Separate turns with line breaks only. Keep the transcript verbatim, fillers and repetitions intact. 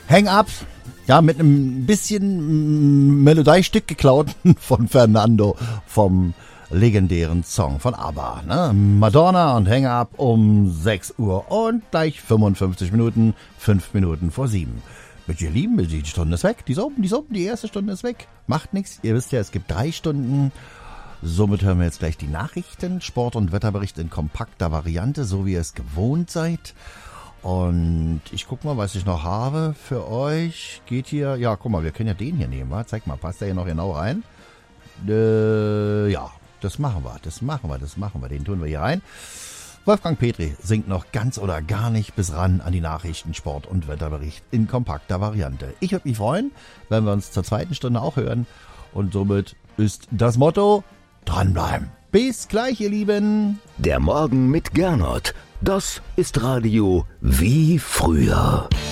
Hang-Up, ja, mit einem bisschen Melodiestück geklaut von Fernando vom legendären Song von ABBA. Ne? Madonna und Hang-Up um sechs Uhr und gleich fünfundfünfzig Minuten, fünf Minuten vor sieben. Mit ihr Lieben, die Stunde ist weg, die ist oben, die ist oben, die erste Stunde ist weg. Macht nichts, ihr wisst ja, es gibt drei Stunden. Somit hören wir jetzt gleich die Nachrichten, Sport- und Wetterbericht in kompakter Variante, so wie ihr es gewohnt seid. Und ich guck mal, was ich noch habe für euch. Geht hier, ja, guck mal, wir können ja den hier nehmen, wa? Zeig mal, passt der hier noch genau rein? Äh, ja, das machen wir, das machen wir, das machen wir, den tun wir hier rein. Wolfgang Petri singt noch ganz oder gar nicht bis ran an die Nachrichten, Sport- und Wetterbericht in kompakter Variante. Ich würde mich freuen, wenn wir uns zur zweiten Stunde auch hören. Und somit ist das Motto, dranbleiben. Bis gleich, ihr Lieben.
Der Morgen mit Gernot. Das ist Radio wie früher.